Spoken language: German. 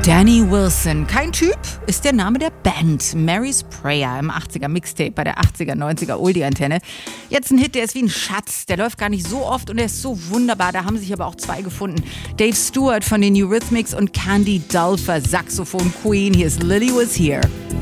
Danny Wilson, kein Typ, ist der Name der Band. Mary's Prayer im 80er Mixtape bei der 80er, 90er Oldie-Antenne. Jetzt ein Hit, der ist wie ein Schatz. Der läuft gar nicht so oft und der ist so wunderbar. Da haben sich aber auch zwei gefunden. Dave Stewart von den Eurythmics und Candy Dulfer, Saxophon Queen. Hier ist Lily Was Here.